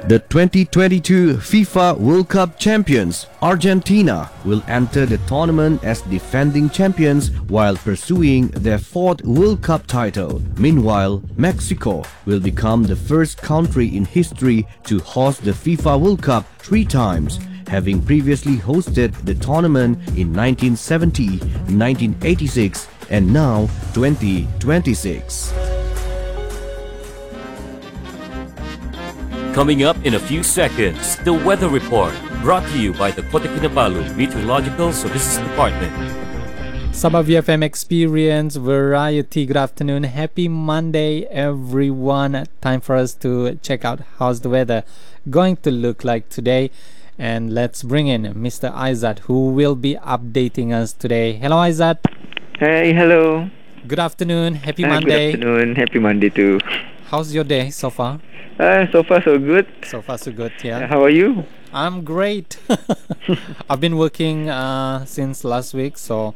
The 2022 FIFA World Cup champions, Argentina, will enter the tournament as defending champions while pursuing their fourth World Cup title. Meanwhile, Mexico will become the first country in history to host the FIFA World Cup 3 times, having previously hosted the tournament in 1970, 1986, and now 2026. Coming up in a few seconds, the weather report brought to you by the Kota Kinabalu Meteorological Services Department. Sabah VFM Experience Variety. Good afternoon. Happy Monday, everyone. Time for us to check out how's the weather going to look like today. And let's bring in Mr. Aizat, who will be updating us today. Hello, Aizat. Hey, hello. Good afternoon. Happy Monday. Good afternoon. Happy Monday too. How's your day so far? So far so good. So far so good, yeah. How are you? I'm great. I've been working since last week, so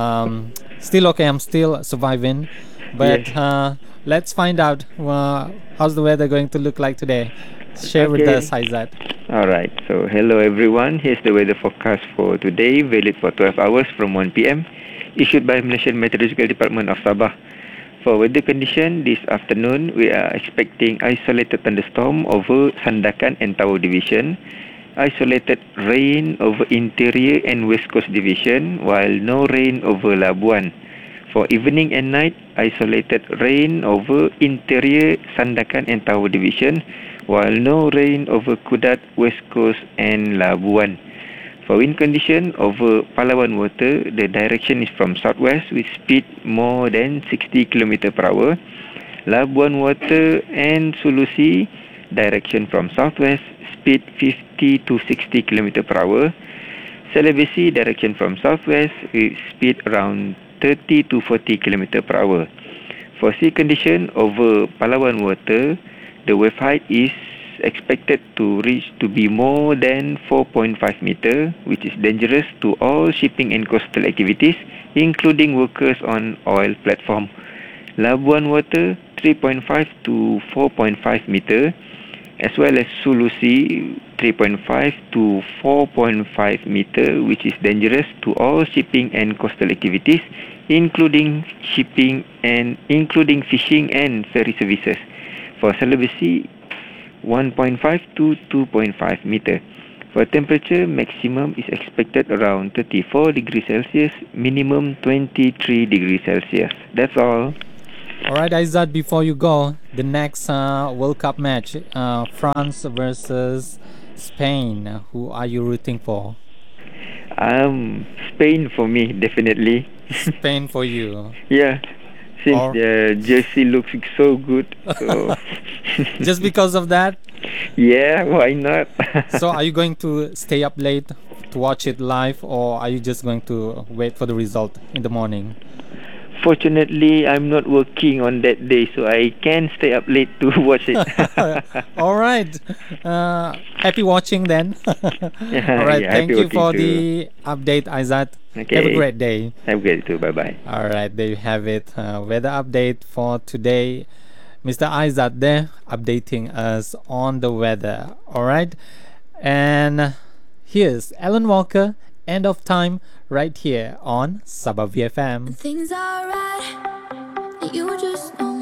still okay. I'm still surviving. But Yes. let's find out how's the weather going to look like today. Share with Okay. us, Aizat. Alright, so hello everyone. Here's the weather forecast for today, valid for 12 hours from 1 p.m. Issued by Malaysian Meteorological Department of Sabah. For weather condition, this afternoon, we are expecting isolated thunderstorm over Sandakan and Tawau Division, isolated rain over Interior and West Coast Division, while no rain over Labuan. For evening and night, isolated rain over Interior, Sandakan and Tawau Division, while no rain over Kudat, West Coast and Labuan. For wind condition over Palawan water, the direction is from southwest with speed more than 60 km per hour. Labuan water and Sulusi, direction from southwest, speed 50 to 60 km per hour. Celebesi, direction from southwest with speed around 30 to 40 km per hour. For sea condition over Palawan water, the wave height is expected to reach to be more than 4.5 meter, which is dangerous to all shipping and coastal activities, including workers on oil platform. Labuan water 3.5 to 4.5 meter, as well as Sulusi 3.5 to 4.5 meter, which is dangerous to all shipping and coastal activities, including fishing and ferry services. For Celebesi, 1.5 to 2.5 meter. For temperature, maximum is expected around 34 degrees Celsius, minimum 23 degrees Celsius. That's all. Alright, Aizat, before you go, the next World Cup match, France versus Spain. Who are you rooting for? Spain for me, definitely. Spain for you. Yeah, since Or- the jersey looks so good. So Just because of that? yeah, why not? So are you going to stay up late to watch it live, or are you just going to wait for the result in the morning? Fortunately, I'm not working on that day, so I can stay up late to watch it. All right. Happy watching then. All right. Yeah, Thank happy you for watching the update, Aizat. Okay. Have a great day. Have a great day too. Bye bye. All right. There you have it. Weather update for today. Mr. Aizat there updating us on the weather. All right. And here's Alan Walker, End of Time, right here on Sabah VFM. Things are right, you just know